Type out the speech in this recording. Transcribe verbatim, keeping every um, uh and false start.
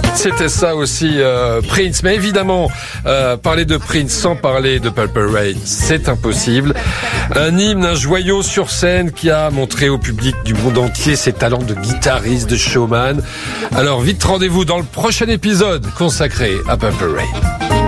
C'était ça aussi, euh, Prince. Mais évidemment, euh, parler de Prince sans parler de Purple Rain, c'est impossible. Un hymne, un joyau sur scène qui a montré au public du monde entier ses talents de guitariste, de showman. Alors vite rendez-vous dans le prochain épisode consacré à Purple Rain.